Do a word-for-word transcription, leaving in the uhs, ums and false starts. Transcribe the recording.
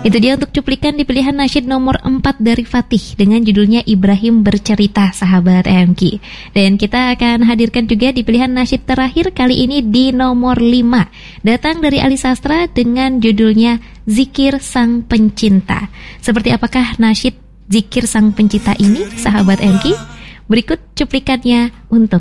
Itu dia untuk cuplikan di pilihan nasyid nomor empat dari Fatih dengan judulnya Ibrahim Bercerita, sahabat M K. Dan kita akan hadirkan juga di pilihan nasyid terakhir kali ini di nomor lima, datang dari Ali Sastra dengan judulnya Zikir Sang Pencinta. Seperti apakah nasyid Zikir Sang Pencinta ini, sahabat M K? Berikut cuplikannya untuk